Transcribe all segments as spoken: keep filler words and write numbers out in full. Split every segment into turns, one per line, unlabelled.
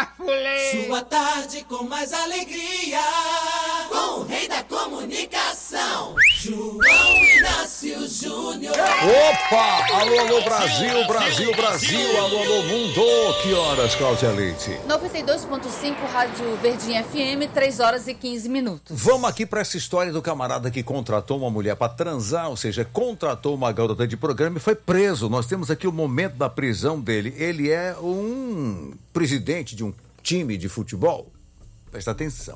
Cafuleiro.
Sua tarde com mais alegria, com o rei da comunicação, João Inácio Júnior.
Opa! Alô, alô, Brasil, Brasil, Brasil, alô, alô, mundo. Que horas, Cláudia Leite?
noventa e dois ponto cinco, Rádio Verdinha F M, três horas e quinze minutos.
Vamos aqui para essa história do camarada que contratou uma mulher para transar, ou seja, contratou uma garota de programa e foi preso. Nós temos aqui o momento da prisão dele. Ele é um presidente de um time de futebol. Presta atenção.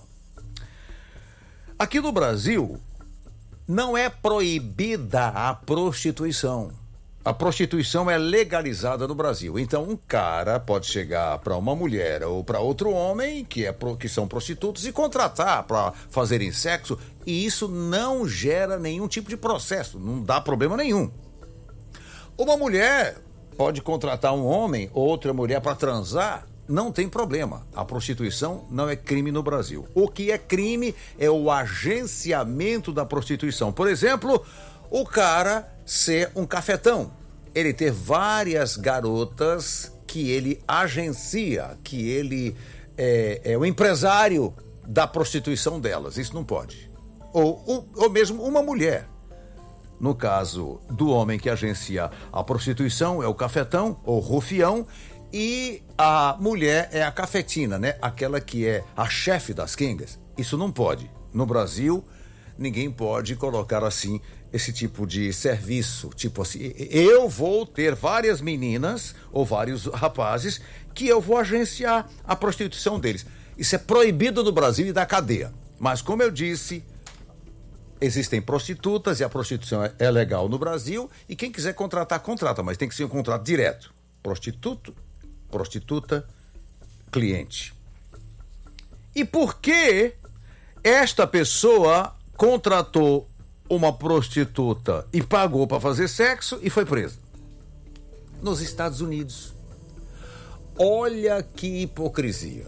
Aqui no Brasil, não é proibida a prostituição. A prostituição é legalizada no Brasil. Então, um cara pode chegar para uma mulher ou para outro homem que, é, que são prostitutos e contratar para fazerem sexo, e isso não gera nenhum tipo de processo, não dá problema nenhum. Uma mulher pode contratar um homem ou outra mulher para transar, não tem problema. A prostituição não é crime no Brasil. O que é crime é o agenciamento da prostituição. Por exemplo, o cara ser um cafetão. Ele ter várias garotas que ele agencia, que ele é, é o empresário da prostituição delas. Isso não pode. Ou, ou, ou mesmo uma mulher. No caso do homem que agencia a prostituição, é o cafetão ou rufião, e a mulher é a cafetina, né? Aquela que é a chefe das quengas. Isso não pode. No Brasil, ninguém pode colocar assim esse tipo de serviço. Tipo assim, eu vou ter várias meninas ou vários rapazes que eu vou agenciar a prostituição deles. Isso é proibido no Brasil e da cadeia. Mas como eu disse, existem prostitutas e a prostituição é, é legal no Brasil, e quem quiser contratar, contrata, mas tem que ser um contrato direto. Prostituto, prostituta, cliente. E por que esta pessoa contratou uma prostituta e pagou para fazer sexo e foi presa? Nos Estados Unidos. Olha que hipocrisia.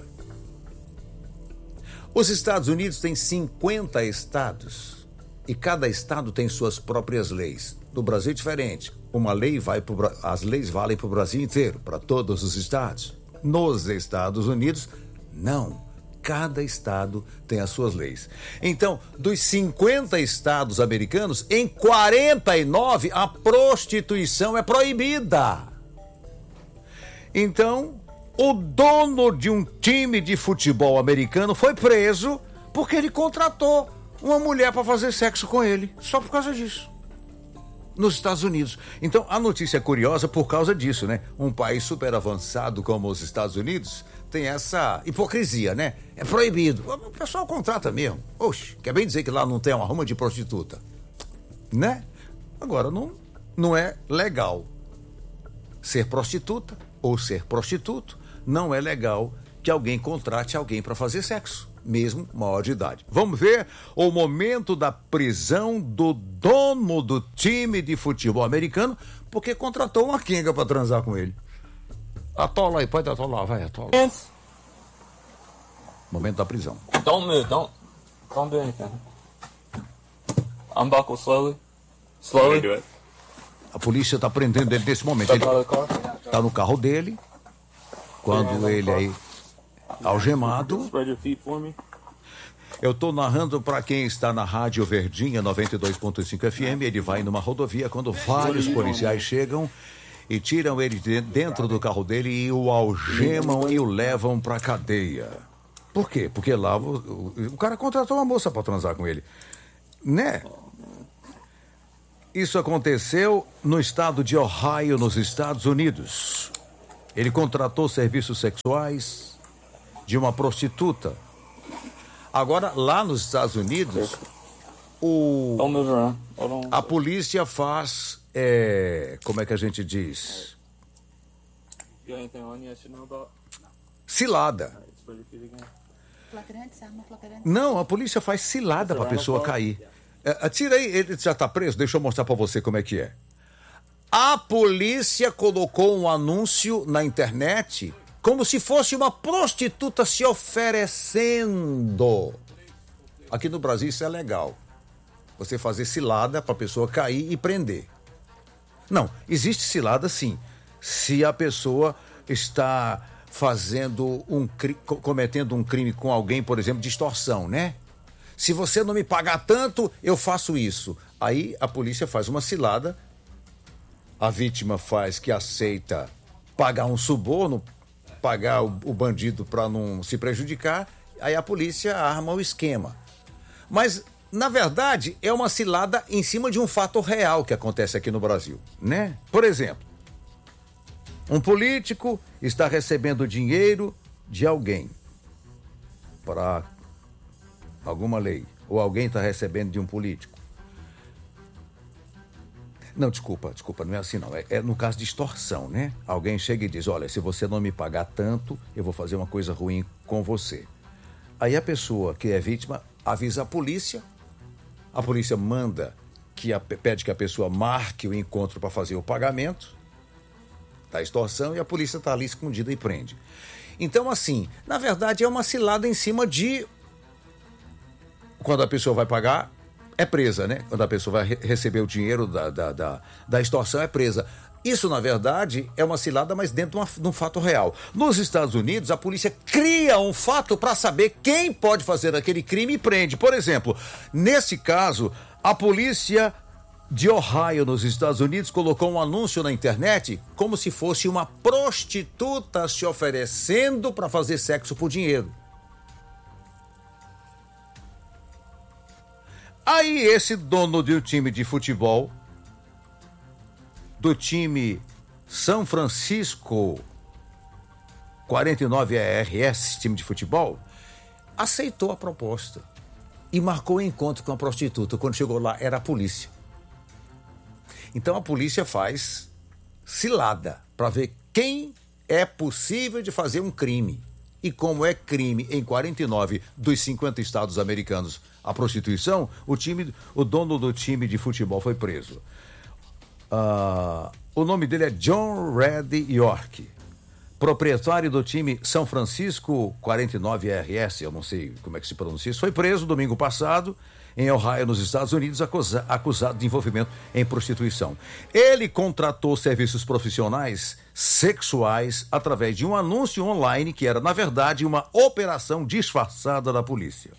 Os Estados Unidos têm cinquenta estados e cada estado tem suas próprias leis. No Brasil é diferente. Uma lei vai pro, as leis valem para o Brasil inteiro, para todos os estados. Nos Estados Unidos, não. Cada estado tem as suas leis. Então, dos cinquenta estados americanos, em quarenta e nove a prostituição é proibida. Então, o dono de um time de futebol americano foi preso porque ele contratou uma mulher para fazer sexo com ele, só por causa disso. Nos Estados Unidos. Então, a notícia é curiosa por causa disso, né? Um país super avançado como os Estados Unidos tem essa hipocrisia, né? É proibido. O pessoal contrata mesmo. Oxe, quer bem dizer que lá não tem uma ruma de prostituta, né? Agora, não, não é legal ser prostituta ou ser prostituto. Não é legal que alguém contrate alguém para fazer sexo, mesmo maior de idade. Vamos ver o momento da prisão do dono do time de futebol americano, porque contratou uma quenga para transar com ele. Atola aí, pode atolar, vai, atola. Momento da prisão.
Don't move, don't, don't do anything. Unbuckle slowly, slowly. Do it.
A polícia está prendendo ele nesse momento. Ele está no carro dele, quando ele aí algemado. Eu estou narrando para quem está na Rádio Verdinha noventa e dois ponto cinco F M. Ele vai numa rodovia quando vários policiais chegam e tiram ele de dentro do carro dele e o algemam e o levam para cadeia. Por quê? Porque lá o, o, o cara contratou uma moça para transar com ele, né? Isso aconteceu no estado de Ohio, nos Estados Unidos. Ele contratou serviços sexuais de uma prostituta. Agora, lá nos Estados Unidos, o, a polícia faz, é, como é que a gente diz? Cilada. Não, a polícia faz cilada para a pessoa cair. É, tira aí, ele já está preso, deixa eu mostrar para você como é que é. A polícia colocou um anúncio na internet como se fosse uma prostituta se oferecendo. Aqui no Brasil isso é legal. Você fazer cilada para a pessoa cair e prender. Não, existe cilada sim. Se a pessoa está fazendo um cometendo um crime com alguém, por exemplo, de extorsão, né? Se você não me pagar tanto, eu faço isso. Aí a polícia faz uma cilada, a vítima faz que aceita pagar um suborno, pagar o, o bandido para não se prejudicar, aí a polícia arma o esquema. Mas, na verdade, é uma cilada em cima de um fato real que acontece aqui no Brasil, né? Por exemplo, um político está recebendo dinheiro de alguém para alguma lei, ou alguém está recebendo de um político. Não, desculpa, desculpa, não é assim não, é, é no caso de extorsão, né? Alguém chega e diz, olha, se você não me pagar tanto, eu vou fazer uma coisa ruim com você. Aí a pessoa que é vítima avisa a polícia, a polícia manda, que a, pede que a pessoa marque o encontro para fazer o pagamento da extorsão e a polícia está ali escondida e prende. Então, assim, na verdade é uma cilada em cima de... Quando a pessoa vai pagar, é presa, né? Quando a pessoa vai re- receber o dinheiro da, da, da, da extorsão, é presa. Isso, na verdade, é uma cilada, mas dentro de, uma, de um fato real. Nos Estados Unidos, a polícia cria um fato para saber quem pode fazer aquele crime e prende. Por exemplo, nesse caso, a polícia de Ohio, nos Estados Unidos, colocou um anúncio na internet como se fosse uma prostituta se oferecendo para fazer sexo por dinheiro. Aí esse dono de um time de futebol, do time São Francisco quarenta e nove A R S, time de futebol, aceitou a proposta e marcou o encontro com a prostituta. Quando chegou lá, era a polícia. Então a polícia faz cilada para ver quem é possível de fazer um crime. E como é crime em quarenta e nove dos cinquenta estados americanos a prostituição, o, time, o dono do time de futebol foi preso. Uh, o nome dele é John Red York, proprietário do time São Francisco quarenta e nove A R S, eu não sei como é que se pronuncia isso, foi preso domingo passado em Ohio, nos Estados Unidos, acusa, acusado de envolvimento em prostituição. Ele contratou serviços profissionais sexuais através de um anúncio online que era, na verdade, uma operação disfarçada da polícia.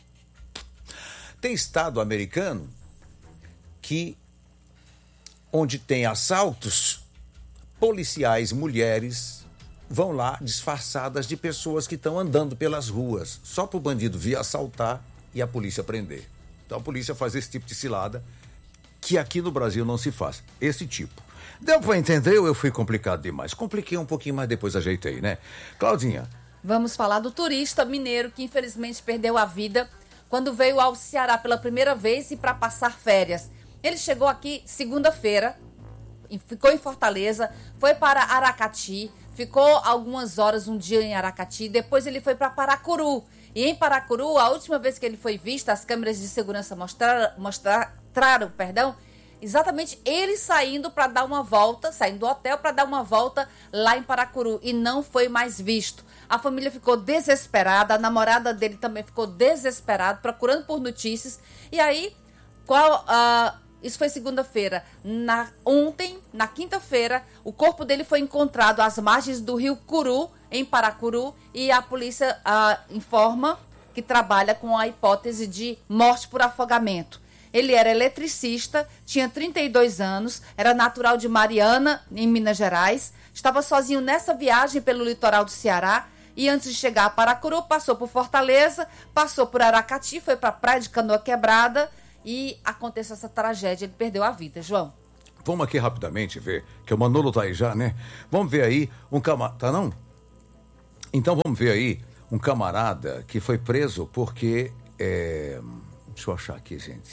Tem estado americano que, onde tem assaltos, policiais mulheres vão lá disfarçadas de pessoas que estão andando pelas ruas, só para o bandido vir assaltar e a polícia prender. Então a polícia faz esse tipo de cilada que aqui no Brasil não se faz, esse tipo. Deu para entender ou eu fui complicado demais? Compliquei um pouquinho, mas depois ajeitei, né? Claudinha.
Vamos falar do turista mineiro que infelizmente perdeu a vida quando veio ao Ceará pela primeira vez e para passar férias. Ele chegou aqui segunda-feira, ficou em Fortaleza, foi para Aracati, ficou algumas horas, um dia em Aracati, depois ele foi para Paracuru. E em Paracuru, a última vez que ele foi visto, as câmeras de segurança mostraram, mostraram perdão, exatamente ele saindo para dar uma volta, saindo do hotel para dar uma volta lá em Paracuru, e não foi mais visto. A família ficou desesperada, a namorada dele também ficou desesperada, procurando por notícias. E aí, qual, uh, isso foi segunda-feira. Na, ontem, na quinta-feira, o corpo dele foi encontrado às margens do rio Curu, em Paracuru, e a polícia uh, informa que trabalha com a hipótese de morte por afogamento. Ele era eletricista, tinha trinta e dois anos, era natural de Mariana, em Minas Gerais, estava sozinho nessa viagem pelo litoral do Ceará e antes de chegar a Paracuru, passou por Fortaleza, passou por Aracati, foi para a praia de Canoa Quebrada e aconteceu essa tragédia, ele perdeu a vida. João.
Vamos aqui rapidamente ver, que o Manolo tá aí já, né? Vamos ver aí um camarada, tá não? Então vamos ver aí um camarada que foi preso porque, é... deixa eu achar aqui, gente.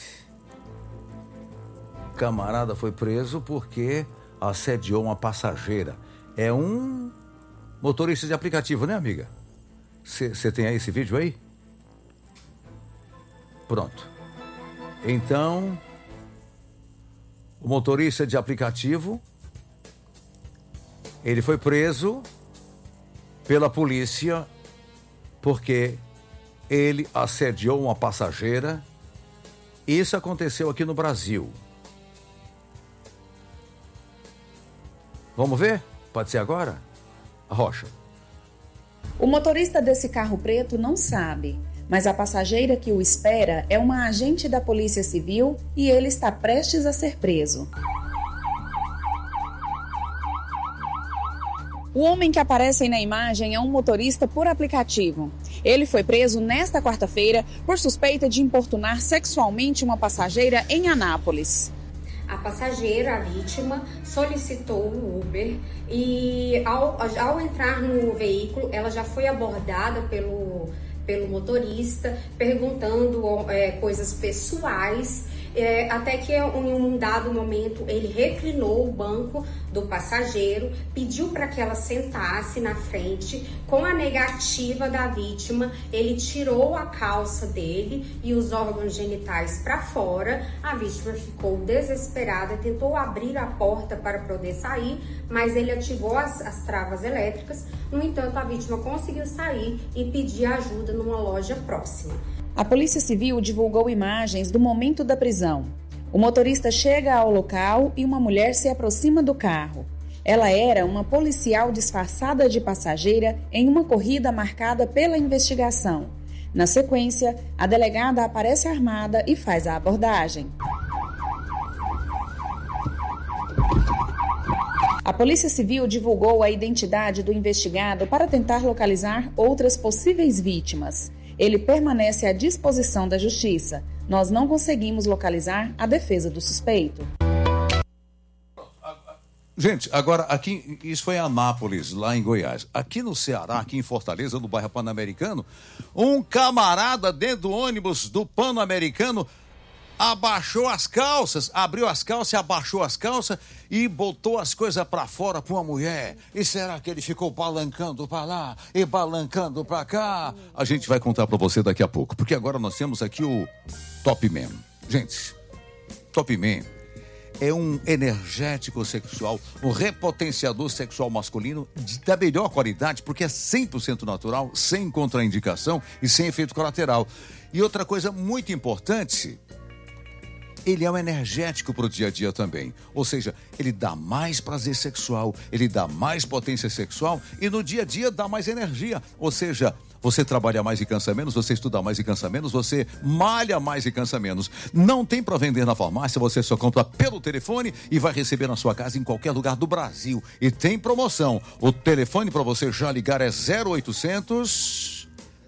O camarada foi preso porque assediou uma passageira. É um motorista de aplicativo, né, amiga? Você tem aí esse vídeo aí? Pronto. Então, o motorista de aplicativo, ele foi preso pela polícia porque ele assediou uma passageira. Isso aconteceu aqui no Brasil. Vamos ver? Pode ser agora? Rocha.
O motorista desse carro preto não sabe, mas a passageira que o espera é uma agente da Polícia Civil e ele está prestes a ser preso. O homem que aparece aí na imagem é um motorista por aplicativo. Ele foi preso nesta quarta-feira por suspeita de importunar sexualmente uma passageira em Anápolis.
A passageira, a vítima, solicitou o Uber e ao, ao entrar no veículo, ela já foi abordada pelo, pelo motorista, perguntando é, coisas pessoais, é, até que em um dado momento ele reclinou o banco do passageiro, pediu para que ela sentasse na frente. Com a negativa da vítima, ele tirou a calça dele e os órgãos genitais para fora. A vítima ficou desesperada, tentou abrir a porta para poder sair, mas ele ativou as, as travas elétricas. No entanto, a vítima conseguiu sair e pedir ajuda numa loja próxima.
A Polícia Civil divulgou imagens do momento da prisão. O motorista chega ao local e uma mulher se aproxima do carro. Ela era uma policial disfarçada de passageira em uma corrida marcada pela investigação. Na sequência, a delegada aparece armada e faz a abordagem. A Polícia Civil divulgou a identidade do investigado para tentar localizar outras possíveis vítimas. Ele permanece à disposição da Justiça. Nós não conseguimos localizar a defesa do suspeito.
Gente, agora aqui, isso foi em Anápolis, lá em Goiás. Aqui no Ceará, aqui em Fortaleza, no bairro Pan-Americano, um camarada dentro do ônibus do Pan-Americano abaixou as calças, abriu as calças, abaixou as calças e botou as coisas pra fora pra uma mulher. E será que ele ficou balancando pra lá e balancando pra cá? A gente vai contar pra você daqui a pouco, porque agora nós temos aqui o Top Man. Gente, Top Man é um energético sexual, um repotenciador sexual masculino de, da melhor qualidade, porque é cem por cento natural, sem contraindicação e sem efeito colateral. E outra coisa muito importante, ele é um energético para o dia a dia também. Ou seja, ele dá mais prazer sexual, ele dá mais potência sexual e no dia a dia dá mais energia. Ou seja, você trabalha mais e cansa menos, você estuda mais e cansa menos, você malha mais e cansa menos. Não tem para vender na farmácia, você só compra pelo telefone e vai receber na sua casa em qualquer lugar do Brasil. E tem promoção. O telefone para você já ligar é zero oitocentos...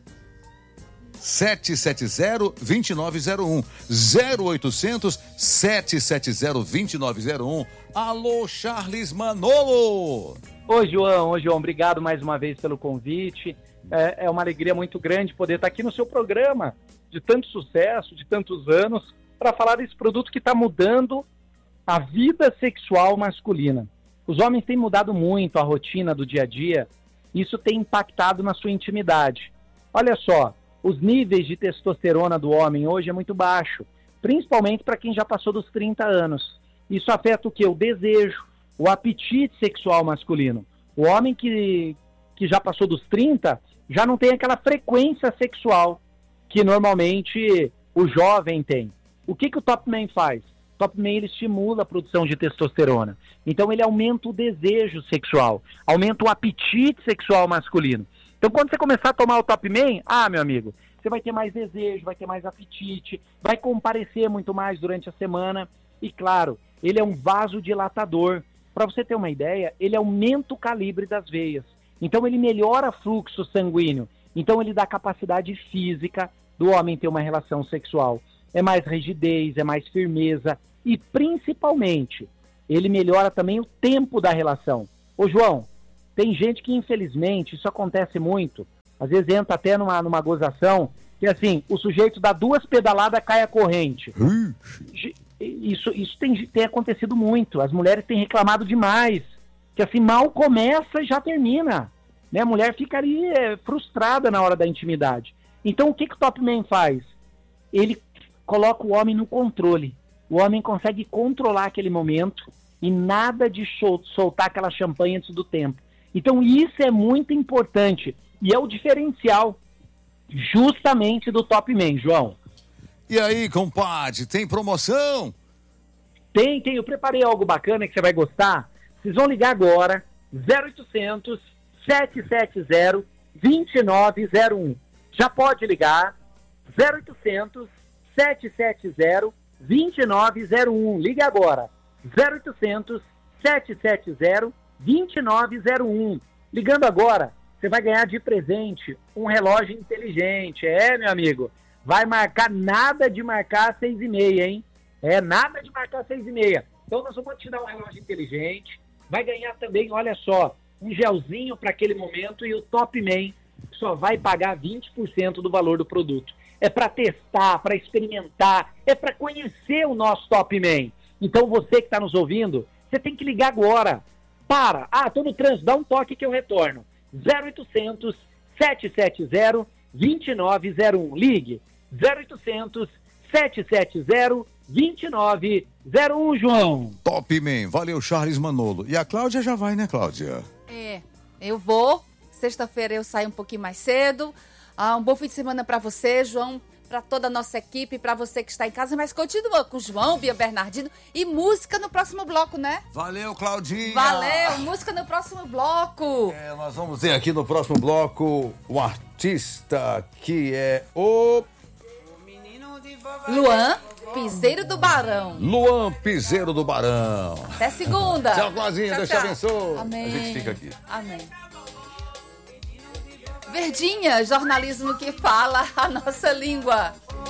sete sete zero, dois nove zero um. zero oitocentos, sete sete zero, dois nove zero um. Alô, Charles Manolo!
Oi, João. Oi, João. Obrigado mais uma vez pelo convite. É, é uma alegria muito grande poder estar aqui no seu programa de tanto sucesso, de tantos anos, para falar desse produto que está mudando a vida sexual masculina. Os homens têm mudado muito a rotina do dia a dia. Isso tem impactado na sua intimidade. Olha só, os níveis de testosterona do homem hoje é muito baixo, principalmente para quem já passou dos trinta anos. Isso afeta o quê? O desejo, o apetite sexual masculino. O homem que, que já passou dos trinta já não tem aquela frequência sexual que normalmente o jovem tem. O que, que o Top Man faz? O Top Man ele estimula a produção de testosterona. Então ele aumenta o desejo sexual, aumenta o apetite sexual masculino. Então, quando você começar a tomar o Top Man, ah, meu amigo, você vai ter mais desejo, vai ter mais apetite, vai comparecer muito mais durante a semana. E, claro, ele é um vasodilatador. Para você ter uma ideia, ele aumenta o calibre das veias. Então, ele melhora o fluxo sanguíneo. Então, ele dá capacidade física do homem ter uma relação sexual. É mais rigidez, é mais firmeza. E, principalmente, ele melhora também o tempo da relação. Ô, João, tem gente que, infelizmente, isso acontece muito, às vezes entra até numa, numa gozação, que assim, o sujeito dá duas pedaladas, cai a corrente. Isso, isso tem, tem acontecido muito, as mulheres têm reclamado demais, que assim, mal começa e já termina. Né? A mulher fica ali é, frustrada na hora da intimidade. Então, o que, que o Top Man faz? Ele coloca o homem no controle. O homem consegue controlar aquele momento e nada de sol- soltar aquela champanhe antes do tempo. Então isso é muito importante e é o diferencial justamente do Top Man, João.
E aí, compadre, tem promoção?
Tem, tem. Eu preparei algo bacana que você vai gostar. Vocês vão ligar agora, zero oitocentos, sete sete zero, dois nove zero um. Já pode ligar, zero oitocentos, sete sete zero, dois nove zero um. Ligue agora, zero oitocentos, sete sete zero, dois nove zero um. Ligando agora, você vai ganhar de presente um relógio inteligente. É, meu amigo, vai marcar nada de marcar às seis e meia, hein? É, nada de marcar às seis e meia. Então nós vamos te dar um relógio inteligente, vai ganhar também, olha só, um gelzinho para aquele momento e o Top Man só vai pagar vinte por cento do valor do produto. É para testar, para experimentar, é para conhecer o nosso Top Man. Então você que está nos ouvindo, você tem que ligar agora. Para, ah, estou no trânsito, dá um toque que eu retorno. zero oitocentos, sete sete zero, dois nove zero um. Ligue, zero oitocentos, sete sete zero, dois nove zero um, João.
Top Man, valeu, Charles Manolo. E a Cláudia já vai, né, Cláudia?
É, eu vou. Sexta-feira eu saio um pouquinho mais cedo. Ah, um bom fim de semana para você, João, para toda a nossa equipe, para você que está em casa. Mas continua com o João, Bia Bernardino e música no próximo bloco, né?
Valeu, Claudinha.
Valeu, música no próximo bloco.
É, nós vamos ter aqui no próximo bloco um artista que é o...
Luan Piseiro do Barão.
Luan Piseiro do Barão.
Até segunda.
Tchau, Claudinha, Deus te abençoe.
Amém.
A gente fica aqui.
Amém. Verdinha, jornalismo que fala a nossa língua.